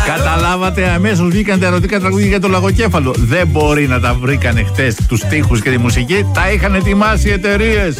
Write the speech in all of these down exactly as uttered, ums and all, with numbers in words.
Καταλάβατε, αμέσως βγήκαν τα ερωτικά τραγούδια για το λαγοκέφαλο. Δεν μπορεί να τα βρήκανε χτες τους στίχους και τη μουσική. Τα είχαν ετοιμάσει οι εταιρείες.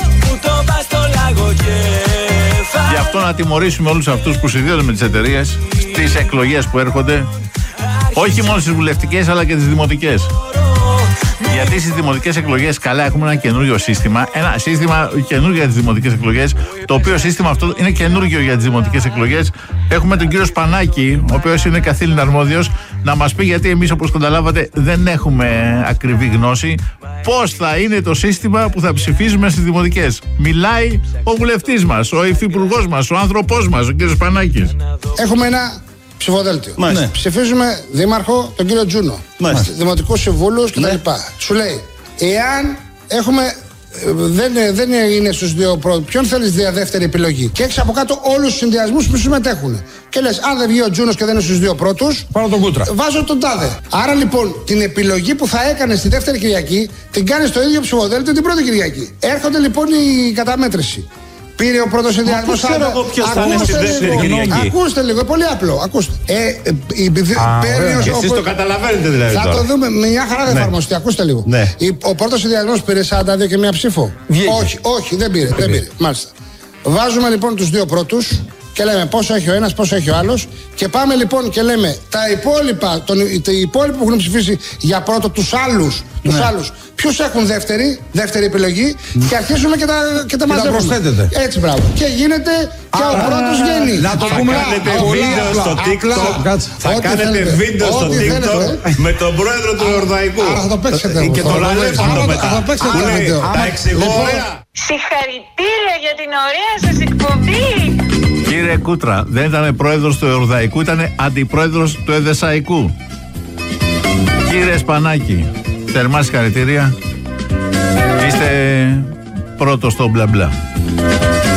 Γι' αυτό να τιμωρήσουμε όλους αυτούς που συνδέονται με τις εταιρείες στις εκλογές που έρχονται. Όχι μόνο στις βουλευτικές αλλά και τις δημοτικές. Γιατί στις δημοτικές εκλογές, καλά, έχουμε ένα καινούριο σύστημα. Ένα σύστημα καινούριο για τις δημοτικές εκλογές. Το οποίο σύστημα αυτό είναι καινούριο για τις δημοτικές εκλογές. Έχουμε τον κύριο Σπανάκη, ο οποίος είναι καθήλυνα αρμόδιος, να μας πει, γιατί εμείς, όπως καταλάβατε, δεν έχουμε ακριβή γνώση, πώς θα είναι το σύστημα που θα ψηφίζουμε στις δημοτικές. Μιλάει ο βουλευτής μας, ο υφυπουργός μας, ο άνθρωπός μας, ο κύριος Σπανάκης. Έχουμε ένα ψηφοδέλτιο. Ναι. Ψηφίζουμε δήμαρχο, τον κύριο Τζούνο. Μάλιστα. Δημοτικούς συμβούλους κτλ. Ναι. Σου λέει, εάν έχουμε. Δεν, δεν είναι στους δύο πρώτους. Ποιον θέλεις για δεύτερη επιλογή? Και έχεις από κάτω όλους τους συνδυασμούς που συμμετέχουν. Και λες, αν δεν βγει ο Τζούνος και δεν είναι στους δύο πρώτους, πάρω τον Κούτρα. Βάζω τον τάδε. Άρα λοιπόν την επιλογή που θα έκανες τη δεύτερη Κυριακή την κάνεις στο ίδιο ψηφοδέλτιο την πρώτη Κυριακή. Έρχονται λοιπόν η καταμέτρηση. Πήρε ο πρώτος συνδυασμός. Ξέρω εγώ ποιος θα είναι στη δεύτερη Κυριακή. Ακούστε λίγο, πολύ απλό. Ακούστε. Ε, ε, η, Α, πέριος, και εσείς ο, το καταλαβαίνετε δηλαδή. Θα τώρα. το δούμε. Με μια χαρά δεν ναι. εφαρμοστεί. Ακούστε λίγο. Ναι. Η, ο πρώτος συνδυασμός πήρε σαράντα δύο και μία ψήφο. Βγήκε. Όχι, όχι, δεν πήρε. Δεν πήρε. Μάλιστα. Βάζουμε λοιπόν τους δύο πρώτους και λέμε πόσο έχει ο ένας, πόσο έχει ο άλλος. Και πάμε λοιπόν και λέμε τα υπόλοιπα, τον, οι υπόλοιποι που έχουν ψηφίσει για πρώτο, τους άλλους. Τους ναι. άλλους. Ποιους έχουν δεύτερη, δεύτερη επιλογή και αρχίζουμε και τα, και τα μαζεύουμε. Έτσι, μπράβο. Και γίνεται και ο πρώτος βγαίνει. Να το πούμε. Θα κάνετε βίντεο στο TikTok. Θα κάνετε βίντεο στο TikTok με τον πρόεδρο του Ορδαϊκού. Θα το παίξετε. Και τον Αλέφαντο μετά. Θα το παίξετε. Τα εξηγώ. Συγχαρητήρια για την ωραία σας εκπομπή. Κύριε Κούτρα, δεν ήταν πρόεδρος του Εορδαϊκού, ήταν αντιπρόεδρος του Εδεσαϊκού. Κύριε Σπανάκη, θερμά συγχαρητήρια. Είστε πρώτος στο μπλα μπλα.